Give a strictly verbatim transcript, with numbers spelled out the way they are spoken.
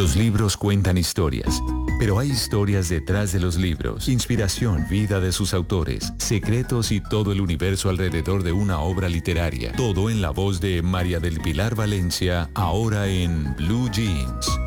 Los libros cuentan historias, pero hay historias detrás de los libros. Inspiración, vida de sus autores, secretos y todo el universo alrededor de una obra literaria. Todo en la voz de María del Pilar Valencia, ahora en Blue Jeans.